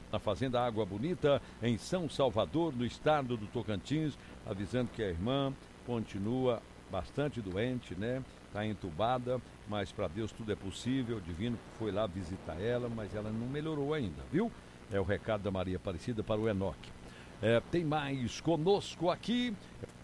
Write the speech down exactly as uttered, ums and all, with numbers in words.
na Fazenda Água Bonita, em São Salvador, no estado do Tocantins, avisando que a irmã continua bastante doente, né? Está entubada, mas para Deus tudo é possível. O Divino foi lá visitar ela, mas ela não melhorou ainda, viu? É o recado da Maria Aparecida para o Enoque. É, tem mais conosco aqui.